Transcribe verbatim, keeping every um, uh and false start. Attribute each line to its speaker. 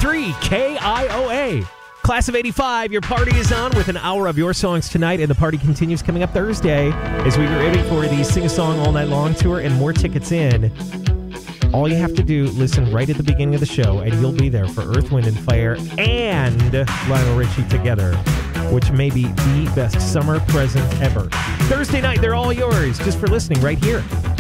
Speaker 1: three K I O A. Class of eighty-five, your party is on with an hour of your songs tonight, and the party continues coming up Thursday as we get ready for the Sing a Song All Night Long tour and more tickets in. All you have to do, listen right at the beginning of the show, and you'll be there for Earth, Wind, and Fire and Lionel Richie together, which may be the best summer present ever. Thursday night, they're all yours just for listening right here